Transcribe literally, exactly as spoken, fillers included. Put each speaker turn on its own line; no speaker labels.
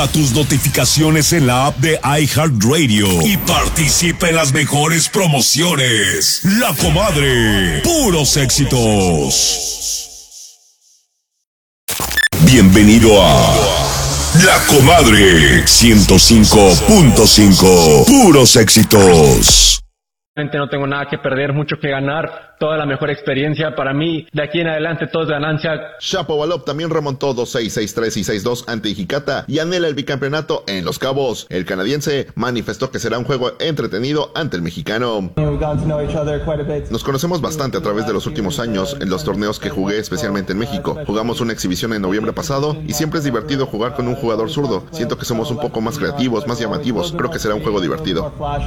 Activa tus notificaciones en la app de iHeartRadio y participa en las mejores promociones. La Comadre, puros éxitos. Bienvenido a La Comadre ciento cinco punto cinco, puros éxitos.
No tengo nada que perder, mucho que ganar, toda la mejor experiencia para mí, de aquí en adelante todo es ganancia.
Shapovalov también remontó dos seis, seis tres y seis dos ante Hijikata y anhela el bicampeonato en Los Cabos. El canadiense manifestó que será un juego entretenido ante el mexicano. Nos conocemos bastante a través de los últimos años en los torneos que jugué, especialmente en México. Jugamos una exhibición en noviembre pasado y siempre es divertido jugar con un jugador zurdo. Siento que somos un poco más creativos, más llamativos. Creo que será un juego divertido.